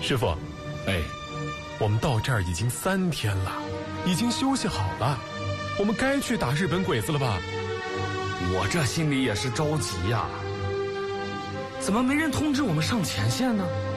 师傅， 哎， 我们到这儿已经3天了，已经休息好了，我们该去打日本鬼子了吧？ 我这心里也是着急呀，怎么没人通知我们上前线呢？